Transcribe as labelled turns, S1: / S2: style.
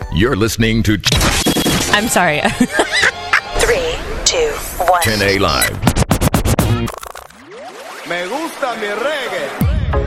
S1: You're listening to
S2: I'm sorry.
S3: 3, 2, 1.
S1: 10A Live.
S4: Me gusta mi reggae.